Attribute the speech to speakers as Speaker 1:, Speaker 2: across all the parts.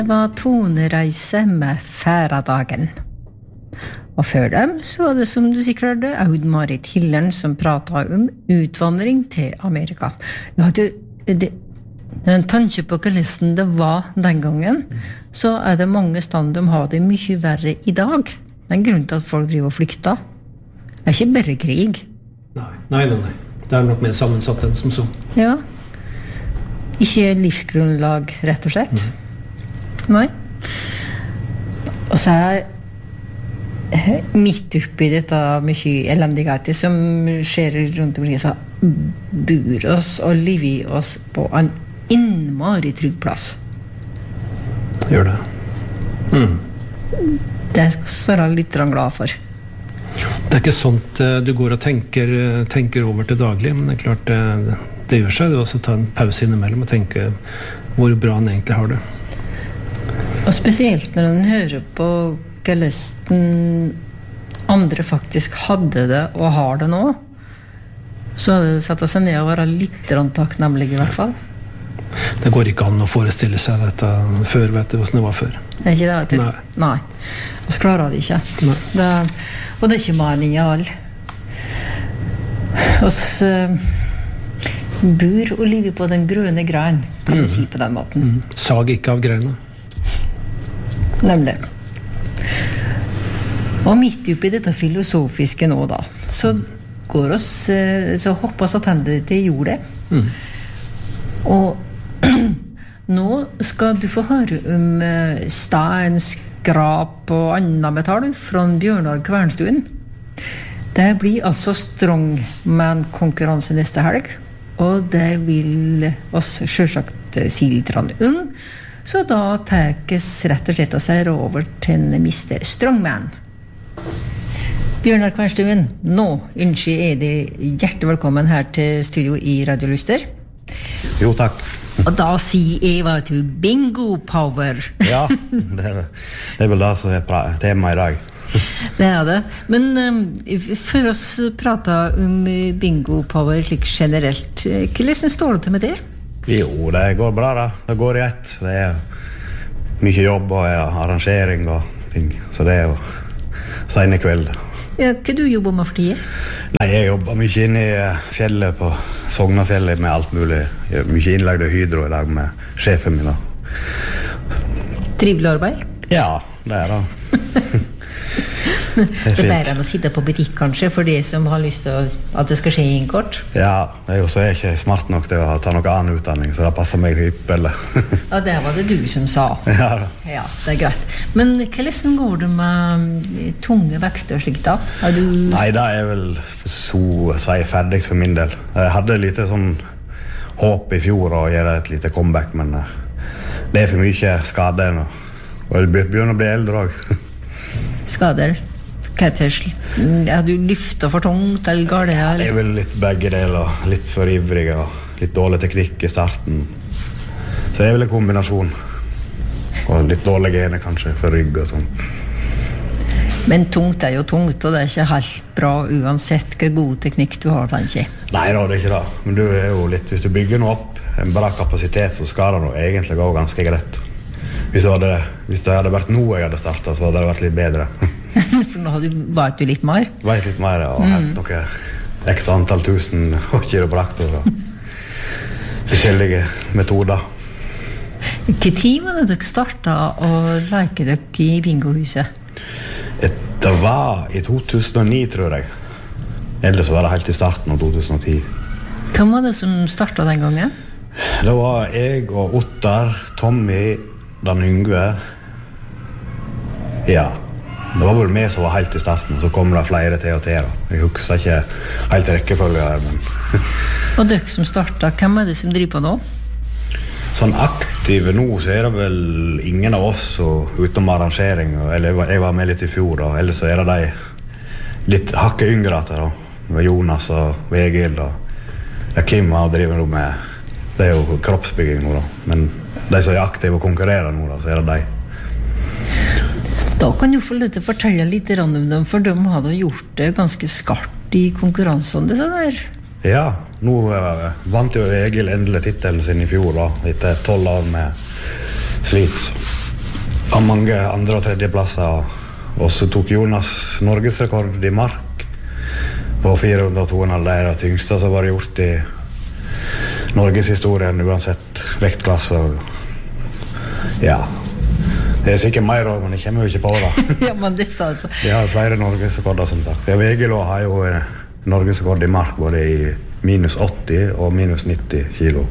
Speaker 1: Det var Tonereise med Færadagen. Og før dem så var det, som du sikkert hørte, Aud-Marit Hillern som pratet om utvandring til Amerika. Ja, en tanke på hvordan det var den gangen, så det mange steder de har det mye verre i dag. Det en grunn til at folk driver og flykter. Det ikke bare krig.
Speaker 2: Nei. Det nok mer sammensatt enn som så.
Speaker 1: Ja. Ikke livsgrunnlag, rett og slett. Nei. Og så midt oppi dette mye elendighet som skjer rundt omkring, så bor oss og lever oss på en innmari trygg plass.
Speaker 2: Gjør det.
Speaker 1: Det skal jeg være litt glad for.
Speaker 2: Det ikke sånt du går og tenker over til daglig, men det klart det gjør seg. Du også ta en pause innimellom og tenke hvor bra han egentlig har det.
Speaker 1: Og spesielt når man hører på hvordan andre faktisk hadde det og har det nå, så hadde det satt seg ned og være litt takknemlig i hvert fall.
Speaker 2: Det går ikke an å forestille seg dette før, vet du, hvordan det var før.
Speaker 1: Det ikke det? Nei. Og så klarer det ikke. Og det ikke mening i all. Og så bor og lever på den grønne grein, kan vi si på den måten.
Speaker 2: Sag ikke av greina.
Speaker 1: Nemlig. Og midt oppi dette filosofiske nå da, så går oss, så hopper oss attende til jordet. Og nå skal du få høre om stein, skrap og annen metall fra Bjørnar Kvernstuen. Det blir altså strongman-konkurranse neste helg, og det vil oss selvsagt si litt om. Så da tekes rett og slett å seg over til Mr. Strongman. Bjørnar Kvernstuen, nå ønsker det hjertelig velkommen her til studio i Radio Luster.
Speaker 3: Jo, takk.
Speaker 1: Og da sier jeg at du bingo power.
Speaker 3: Ja, det vel det som tema i dag.
Speaker 1: Det det. Men for oss prater om bingo power slik generelt, hvordan står det til med det?
Speaker 3: Jo, det går bra da. Det går i ett. Det mye jobb og arrangering og ting. Så det jo sene kveld.
Speaker 1: Ja, hva du jobber med for tiden?
Speaker 3: Nei, jeg jobber mye inne i fjellet på Sognafjellet med alt mulig. Jeg mye innlagd av Hydro i dag med sjefen min.
Speaker 1: Trivelig arbeid?
Speaker 3: Ja, det det.
Speaker 1: Det bedre enn å sitte på butikk kanskje for de som har lyst til at det skal skje i en kort.
Speaker 3: Ja, jeg også ikke smart nok til å ta noe annen utdanning, så det passer meg hyppelig.
Speaker 1: Ja, det var det du som sa.
Speaker 3: Ja,
Speaker 1: ja, det greit. Men hvordan går det med tunge vekter og slikt da?
Speaker 3: Nei, det vel så å si ferdig for min del. Jeg hadde litt sånn håp i fjor å gjøre et lite comeback, men det for mye skade nå. Og jeg begynner å bli eldre også.
Speaker 1: Skader? Du lyfter for tungt eller går det?
Speaker 3: Eller? Jeg vil litt begge deler, litt for ivrig og litt dårlig teknikk i starten. Så det vel en kombinasjon. Og litt dårlige gener kanskje for rygg og sånn.
Speaker 1: Men tungt jo tungt, og det ikke helt bra uansett hva god teknikk du har, tenker jeg.
Speaker 3: Nei, det ikke det. Men du jo litt, hvis du bygger noe opp en bra kapasitet, så skal det egentlig gå ganske greit. Hvis det hadde vært noe jeg hadde startet, så hadde det vært litt bedre.
Speaker 1: For nå vet du litt mer?
Speaker 3: Vet litt mer, og helt noe x antall tusen kiropraktorer og forskjellige metoder.
Speaker 1: Hva tid var det dere startet å leke dere i bingohuset?
Speaker 3: Det var i 2009, tror jeg. Ellers var det helt i starten av 2010.
Speaker 1: Hvem var det som startet den gangen?
Speaker 3: Det var jeg og Ottar, Tommy, Dan Yngve. Ja, det var vel meg som var helt i starten, og så kom det flere til og til. Jeg husker ikke helt rekkefølge her, men...
Speaker 1: Og dere som startet, hvem det som driver på nå?
Speaker 3: Sånn aktive nå, så det vel ingen av oss utom arrangering, eller jeg var med litt i fjor, og ellers så det de litt hakket yngre etter, da. Det var Jonas og Egil, og Kim har driver nå med, det jo kroppsbygging nå da, men de som aktive og konkurrerer nå da, så det de.
Speaker 1: Da kan du få litt fortelle litt om dem, for de hadde gjort det ganske skarpt i konkurransen, det der.
Speaker 3: Ja, nå vant jo Egil endelig titelen sin i fjor da, etter 12 år med slit. av mange andre- og tredjeplasser. Og så tok Jonas Norgesrekord I mark på 400-200. Det det tyngste som var gjort I Norgeshistorien, uansett vektklasse. Ja, det sikkert mer også, men det kommer jo ikke på det.
Speaker 1: Ja, men dette altså.
Speaker 3: Vi har flere Norgesrekorder, som sagt. Vegelå har jo Norgesrekord I mark både I minus 80 og minus 90 kilo.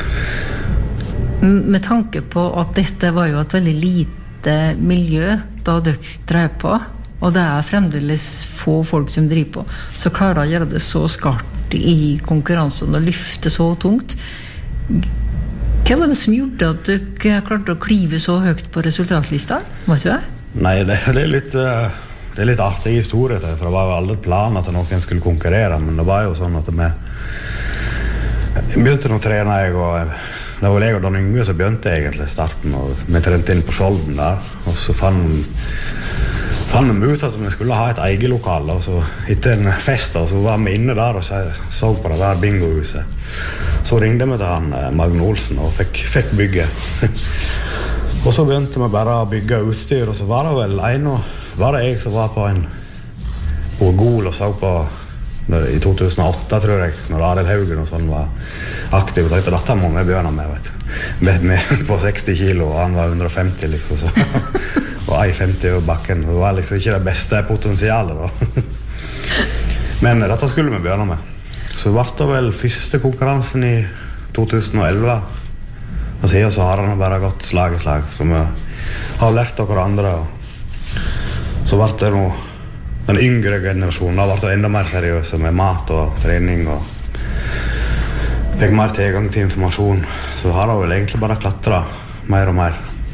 Speaker 1: Med tanke på at dette var jo et veldig lite miljø da dere drev på, og det fremdeles få folk som driver på, så klarer å gjøre det så skarpt I konkurransen og lyfte så tungt. Hva var det som gjorde at dere klarte å klive så høyt på resultatlista? Vet du det?
Speaker 3: Nei, det er litt artig historie til, for det var jo aldri planen at noen skulle konkurrere, men det var jo sånn at vi begynte å trene, det var jeg og Dan Yngve som begynte egentlig starten, og vi trente inn på Skjolden der, og så fant vi ut at vi skulle ha et eget lokal, og så etter en fest, så var vi inne der og så på det der bingohuset. Så ringte vi til han Magne Olsen og fikk bygge. Og så begynte vi bare å bygge utstyr, og så var det vel var det jeg som var på Gol og så på I 2008, tror jeg, når Arild Haugen og sånn var aktiv, og tenkte dette må vi begynne med, vet du. Med på 60 kilo, og han var 150, liksom, så. Og 1,50 over bakken. Det var liksom ikke det beste potensialet, da. Men dette skulle vi begynne med. Så ble det vel første konkurransen I 2011. Og siden så har han bare gått slag I slag, så vi har lært av hverandre. Så ble det noe den yngre generasjonen har vært enda mer seriøse med mat og trening og fikk mer tilgang til informasjon, så har det vel egentlig bare klatret mer og mer.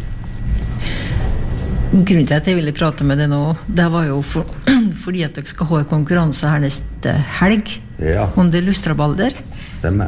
Speaker 1: Grunnen til at jeg ville prate med deg nå, det var jo fordi at dere skal ha en konkurranse her neste helg, under Lustrabalder.
Speaker 3: Stemmer.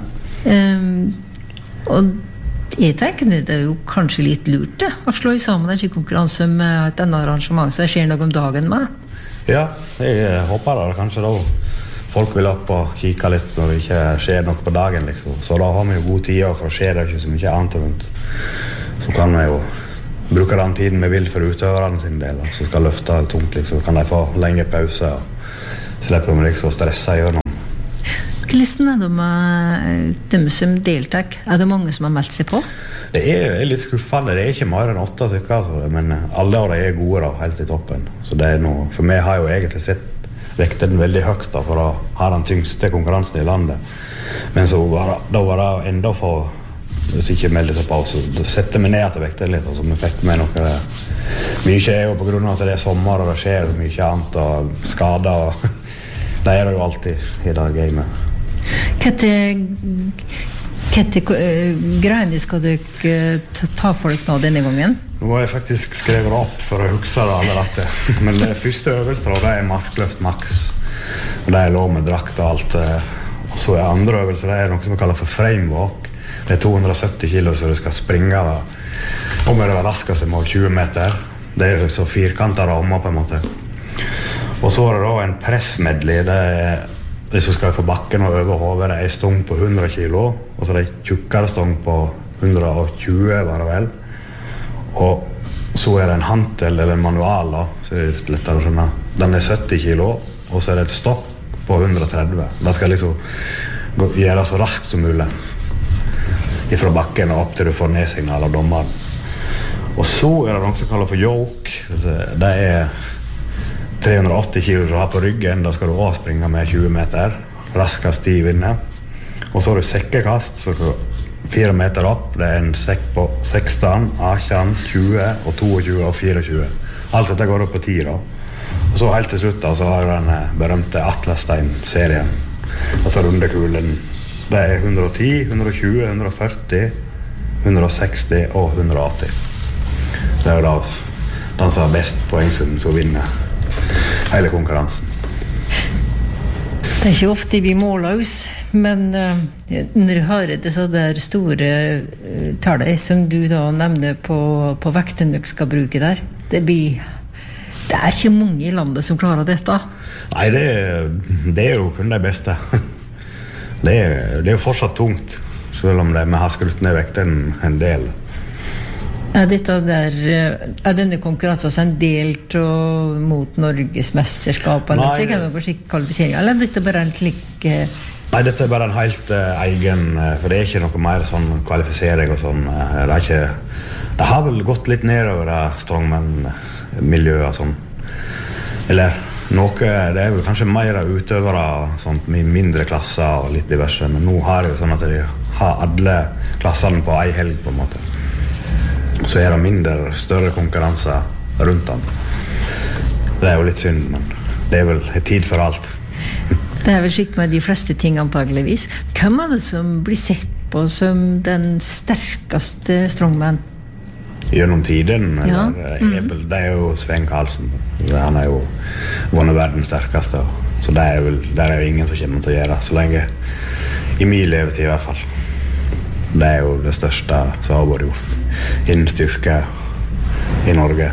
Speaker 1: Og jeg tenker det jo kanskje litt lurt å slå sammen en konkurranse med et annet arrangement, så det skjer noe om dagen med.
Speaker 3: Ja, jeg håper det. Kanskje da folk vil opp og kikke litt når det ikke skjer noe på dagen, liksom. Så da har vi jo god tid, for skjer det ikke så mye annet rundt. Så kan vi jo bruke den tiden vi vil for utøverne sin del, så skal løfte tungt, liksom. Så kan de få lenge pause, og slipper de liksom å stresse gjennom.
Speaker 1: Hvordan det med dem som deltar? Det mange som har meldt seg på?
Speaker 3: Det litt skuffende. Det ikke mer enn 8 stykker, altså. Men alle av de gode da, helt I toppen. Så det noe, for meg har jo egentlig sett vekten veldig høyt da, for å ha den tyngste konkurransen I landet. Men så var det enda for hvis ikke melde seg på, så setter vi ned til vekten litt, altså vi fikk med noe mye jo på grunn av at det sommer og det skjer mye annet og skader og det det jo alltid I det gamet. Hva
Speaker 1: greiene skal dere ta for dere nå denne gangen?
Speaker 3: Nå har jeg faktisk skrevet opp for å huske det alle rette. Men det første øvelser, det markløft maks. Og det lov med drakt og alt. Og så andre øvelser, det noe som vi kaller for framewalk. Det 270 kilo så du skal springe. Og med det raskeste med 20 meter. Det så firkantet rammer på en måte. Og så det da en pressmedley. Det som skal få bakken og over hodet, det stong på 100 kilo, og så det tjukkere stong på 120, var det vel. Og så det en hantel eller en manual, da, så det litt lettere å skjønne. Den 70 kilo, og så det et stokk på 130. Det skal liksom gjøre så raskt som mulig. Fra bakken og opp til du får nedsignal av dommeren. Og så det noe som kalles for yoke. Det 380 kilo du har på ryggen, da skal du også springe med 20 meter, raskest de vinner. Og så har du sekkekast, så 4 meter opp, det en sekk på 16, 18, 20, og 22 og 24. Alt dette går opp på 10 da. Og så helt til slutt da, så har du den berømte Atlasstein-serien, altså rundekulen. Det 110, 120, 140, 160 og 180. Det jo da den som har best poengsum som vinner hele konkurransen.
Speaker 1: Det ikke ofte vi måler oss, men når du har disse der store tallet som du da nevner på vekten du skal bruke der, det ikke mange I landet som klarer dette.
Speaker 3: Nei, det jo kun de beste. Det jo fortsatt tungt, selv om vi har skrutt ned vekten en del.
Speaker 1: Denne konkurransen en del mot Norges mesterskap eller det kan være kvalifisering eller dette bare en slik
Speaker 3: Nei, dette bare en helt egen for det ikke noe mer sånn kvalifisering og sånn det har vel gått litt nedover strongman-miljøet og sånn eller noe, det vel kanskje mer utøvere sånn, med mindre klasser og litt diverse men nå har det jo sånn at de har alle klassene på en helg på en måte så det mindre, større konkurranser rundt den. Det jo litt synd, men det vel tid for alt.
Speaker 1: Det vel slik med de fleste ting antageligvis. Hvem det som blir sett på som den sterkeste strongman?
Speaker 3: Gjennom tiden, det jo Sven Karlsen. Han jo vunnet verdens sterkeste, så det jo ingen som kommer til å gjøre, så lenge i min levetid i hvert fall. Det jo det største som har vært gjort innen styrke i Norge.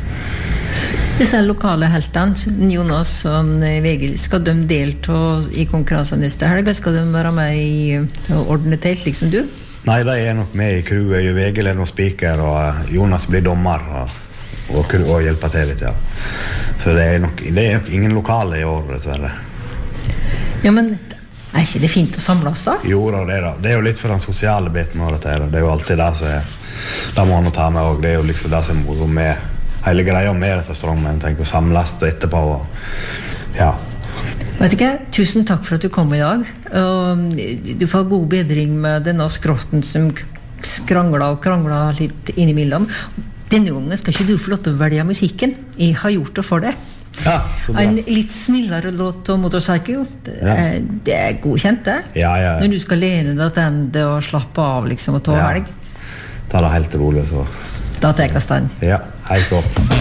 Speaker 1: Disse lokale heltene, Jonas og Vegil, skal de delta i konkurransen neste helg? Skal de være med i ordnet telt, liksom du?
Speaker 3: Nei, de nok med i crewet. Vegil noen speaker, og Jonas blir dommer og hjelper til litt, ja. Så det nok ingen lokale i år, dessverre.
Speaker 1: Ja, men ikke det fint å samles da?
Speaker 3: Jo, det jo litt for den sosiale biten av dette. Det jo alltid det som det må man ta med også. Det jo liksom det som moro med hele greia med dette strongman. Tenk å samles etterpå. Ja.
Speaker 1: Vet ikke, tusen takk for at du kom i dag. Og du får god bedring med denne skrotten som krangler litt innimellom. Denne gangen skal ikke du få lov til å velge musikken. Jeg har gjort det for deg.
Speaker 3: Ja, så bra.
Speaker 1: En litt snillere låt om Motorcycle det godkjent det
Speaker 3: ja.
Speaker 1: Når du skal lene deg til og slappe av liksom, og ta helg
Speaker 3: ta det helt rolig så
Speaker 1: da tar jeg den
Speaker 3: ja, helt opp